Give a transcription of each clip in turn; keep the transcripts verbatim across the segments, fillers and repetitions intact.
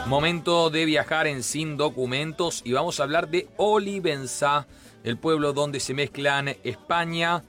Momento de viajar en Sin Documentos y vamos a hablar de Olivenza, el pueblo donde se mezclan España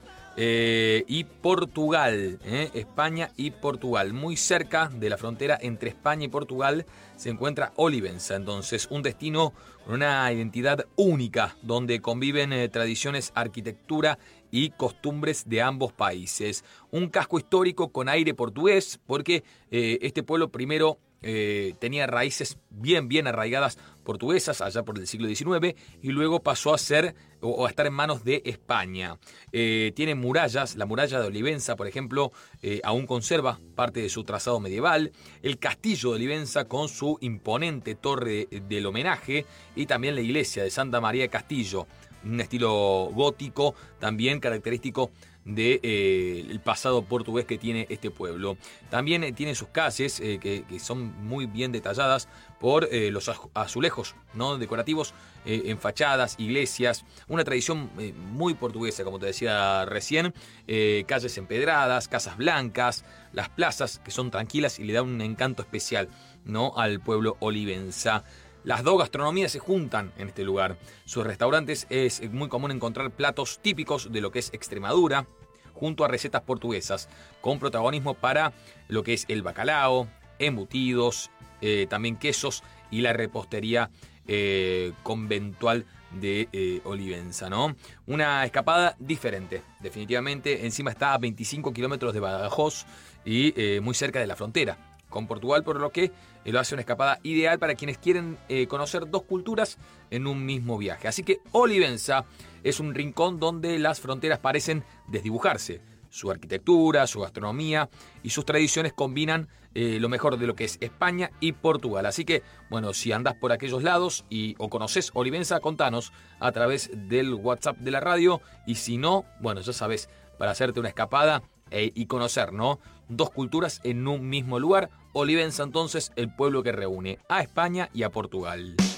eh, y Portugal. Eh, España y Portugal. Muy cerca de la frontera entre España y Portugal se encuentra Olivenza. Entonces, un destino con una identidad única, donde conviven eh, tradiciones, arquitectura y costumbres de ambos países. Un casco histórico con aire portugués, porque eh, este pueblo primero Eh, tenía raíces bien, bien arraigadas portuguesas allá por el siglo diecinueve y luego pasó a ser o, o a estar en manos de España. Eh, tiene murallas, la muralla de Olivenza, por ejemplo, eh, aún conserva parte de su trazado medieval. El castillo de Olivenza con su imponente torre del homenaje y también la iglesia de Santa María de Castillo, un estilo gótico también característico del de, eh, pasado portugués que tiene este pueblo. También eh, tiene sus calles eh, que, que son muy bien detalladas por eh, los azulejos, ¿no?, decorativos eh, en fachadas, iglesias, una tradición eh, muy portuguesa, como te decía recién, eh, calles empedradas, casas blancas, las plazas que son tranquilas y le da un encanto especial, ¿no?, al pueblo olivenza. Las dos gastronomías se juntan en este lugar. Sus restaurantes es muy común encontrar platos típicos de lo que es Extremadura, junto a recetas portuguesas, con protagonismo para lo que es el bacalao, embutidos, eh, también quesos y la repostería eh, conventual de eh, Olivenza, ¿no? Una escapada diferente, definitivamente. Encima está a veinticinco kilómetros de Badajoz y eh, muy cerca de la frontera con Portugal, por lo que eh, lo hace una escapada ideal para quienes quieren eh, conocer dos culturas en un mismo viaje. Así que Olivenza es un rincón donde las fronteras parecen desdibujarse. Su arquitectura, su gastronomía y sus tradiciones combinan eh, lo mejor de lo que es España y Portugal. Así que, bueno, si andás por aquellos lados y o conocés Olivenza, contanos a través del WhatsApp de la radio. Y si no, bueno, ya sabes, para hacerte una escapada eh, y conocer, ¿no?, dos culturas en un mismo lugar. Olivenza, entonces, el pueblo que reúne a España y a Portugal.